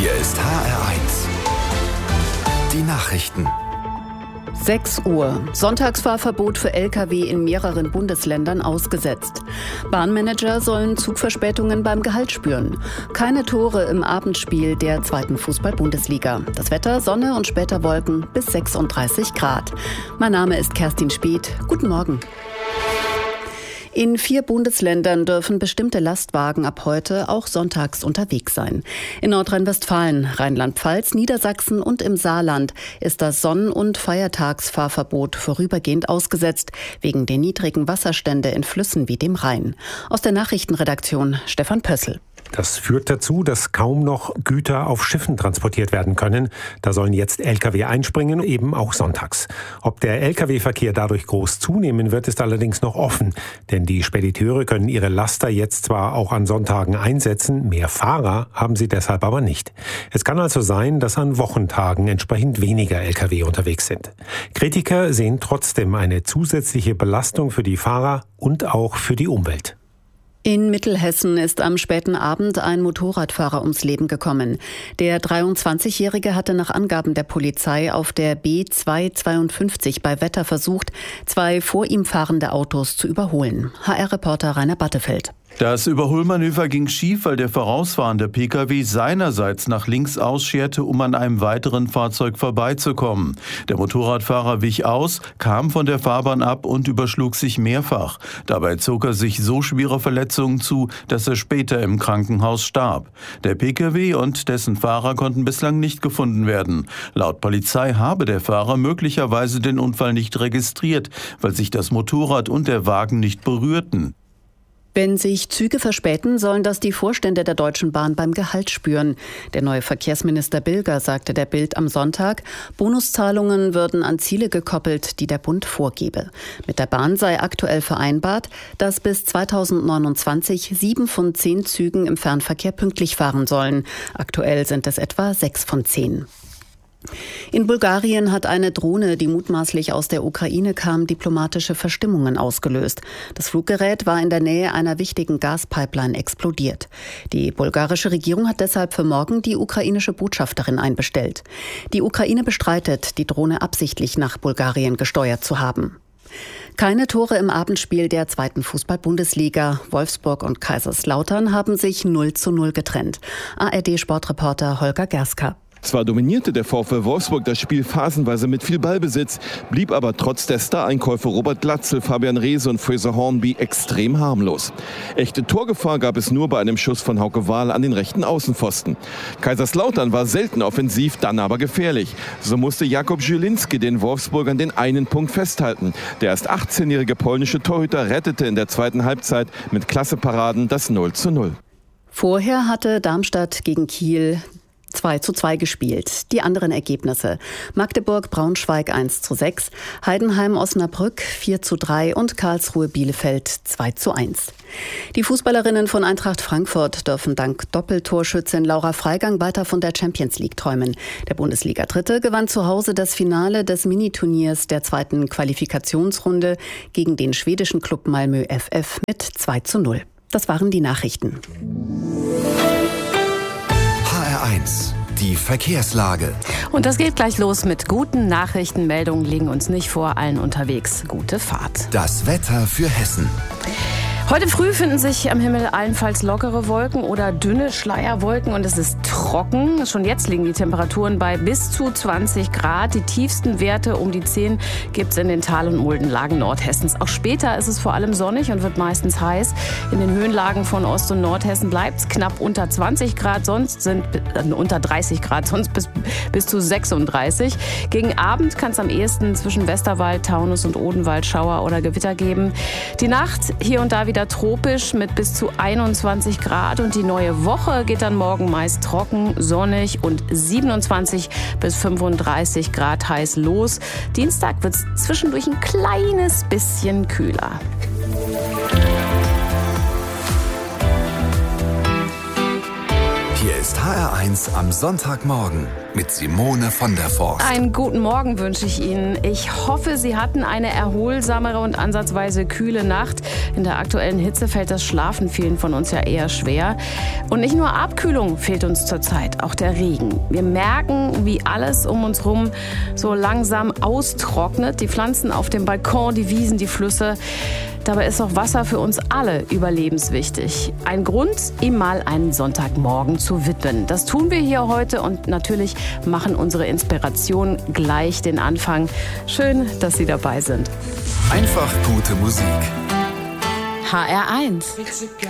Hier ist HR1. Die Nachrichten. 6 Uhr. Sonntagsfahrverbot für Lkw in mehreren Bundesländern ausgesetzt. Bahnmanager sollen Zugverspätungen beim Gehalt spüren. Keine Tore im Abendspiel der 2. Fußball-Bundesliga. Das Wetter, Sonne und später Wolken bis 36 Grad. Mein Name ist Kerstin Speth. Guten Morgen. In 4 Bundesländern dürfen bestimmte Lastwagen ab heute auch sonntags unterwegs sein. In Nordrhein-Westfalen, Rheinland-Pfalz, Niedersachsen und im Saarland ist das Sonn- und Feiertagsfahrverbot vorübergehend ausgesetzt, wegen der niedrigen Wasserstände in Flüssen wie dem Rhein. Aus der Nachrichtenredaktion Stefan Pössl. Das führt dazu, dass kaum noch Güter auf Schiffen transportiert werden können. Da sollen jetzt Lkw einspringen, eben auch sonntags. Ob der Lkw-Verkehr dadurch groß zunehmen wird, ist allerdings noch offen. Denn die Spediteure können ihre Laster jetzt zwar auch an Sonntagen einsetzen, mehr Fahrer haben sie deshalb aber nicht. Es kann also sein, dass an Wochentagen entsprechend weniger Lkw unterwegs sind. Kritiker sehen trotzdem eine zusätzliche Belastung für die Fahrer und auch für die Umwelt. In Mittelhessen ist am späten Abend ein Motorradfahrer ums Leben gekommen. Der 23-Jährige hatte nach Angaben der Polizei auf der B252 bei Wetter versucht, 2 vor ihm fahrende Autos zu überholen. HR-Reporter Rainer Battefeld. Das Überholmanöver ging schief, weil der vorausfahrende Pkw seinerseits nach links ausscherte, um an einem weiteren Fahrzeug vorbeizukommen. Der Motorradfahrer wich aus, kam von der Fahrbahn ab und überschlug sich mehrfach. Dabei zog er sich so schwere Verletzungen zu, dass er später im Krankenhaus starb. Der Pkw und dessen Fahrer konnten bislang nicht gefunden werden. Laut Polizei habe der Fahrer möglicherweise den Unfall nicht registriert, weil sich das Motorrad und der Wagen nicht berührten. Wenn sich Züge verspäten, sollen das die Vorstände der Deutschen Bahn beim Gehalt spüren. Der neue Verkehrsminister Bilger sagte der Bild am Sonntag, Bonuszahlungen würden an Ziele gekoppelt, die der Bund vorgebe. Mit der Bahn sei aktuell vereinbart, dass bis 2029 7 von 10 Zügen im Fernverkehr pünktlich fahren sollen. Aktuell sind es etwa 6 von 10. In Bulgarien hat eine Drohne, die mutmaßlich aus der Ukraine kam, diplomatische Verstimmungen ausgelöst. Das Fluggerät war in der Nähe einer wichtigen Gaspipeline explodiert. Die bulgarische Regierung hat deshalb für morgen die ukrainische Botschafterin einbestellt. Die Ukraine bestreitet, die Drohne absichtlich nach Bulgarien gesteuert zu haben. Keine Tore im Abendspiel der 2. Fußball-Bundesliga. Wolfsburg und Kaiserslautern haben sich 0:0 getrennt. ARD-Sportreporter Holger Gerska. Zwar dominierte der VfL Wolfsburg das Spiel phasenweise mit viel Ballbesitz, blieb aber trotz der Star-Einkäufe Robert Glatzel, Fabian Reese und Fraser Hornby extrem harmlos. Echte Torgefahr gab es nur bei einem Schuss von Hauke Wahl an den rechten Außenpfosten. Kaiserslautern war selten offensiv, dann aber gefährlich. So musste Jakub Zielinski den Wolfsburgern den einen Punkt festhalten. Der erst 18-jährige polnische Torhüter rettete in der zweiten Halbzeit mit Klasseparaden das 0:0. Vorher hatte Darmstadt gegen Kiel 2:2 gespielt. Die anderen Ergebnisse: Magdeburg-Braunschweig 1:6, Heidenheim-Osnabrück 4:3 und Karlsruhe-Bielefeld 2:1. Die Fußballerinnen von Eintracht Frankfurt dürfen dank Doppeltorschützin Laura Freigang weiter von der Champions League träumen. Der Bundesliga-Dritte gewann zu Hause das Finale des Miniturniers der 2. Qualifikationsrunde gegen den schwedischen Klub Malmö FF mit 2:0. Das waren die Nachrichten. HR1, die Verkehrslage. Und das geht gleich los mit guten Nachrichten. Meldungen liegen uns nicht vor, allen unterwegs. Gute Fahrt. Das Wetter für Hessen. Heute früh finden sich am Himmel allenfalls lockere Wolken oder dünne Schleierwolken und es ist trocken. Schon jetzt liegen die Temperaturen bei bis zu 20 Grad. Die tiefsten Werte um die 10 gibt es in den Tal- und Muldenlagen Nordhessens. Auch später ist es vor allem sonnig und wird meistens heiß. In den Höhenlagen von Ost- und Nordhessen bleibt es knapp unter 20 Grad, sonst sind unter 30 Grad, sonst bis zu 36. Gegen Abend kann es am ehesten zwischen Westerwald, Taunus und Odenwald Schauer oder Gewitter geben. Die Nacht hier und da wieder tropisch mit bis zu 21 Grad und die neue Woche geht dann morgen meist trocken, sonnig und 27 bis 35 Grad heiß los. Dienstag wird es zwischendurch ein kleines bisschen kühler. Hier ist HR1 am Sonntagmorgen. mit Simone von der Forst. Einen guten Morgen wünsche ich Ihnen. Ich hoffe, Sie hatten eine erholsamere und ansatzweise kühle Nacht. In der aktuellen Hitze fällt das Schlafen vielen von uns ja eher schwer. Und nicht nur Abkühlung fehlt uns zurzeit, auch der Regen. Wir merken, wie alles um uns rum so langsam austrocknet. Die Pflanzen auf dem Balkon, die Wiesen, die Flüsse. Dabei ist auch Wasser für uns alle überlebenswichtig. Ein Grund, ihm mal einen Sonntagmorgen zu widmen. Das tun wir hier heute und natürlich machen unsere Inspirationen gleich den Anfang. Schön, dass Sie dabei sind. Einfach gute Musik. HR1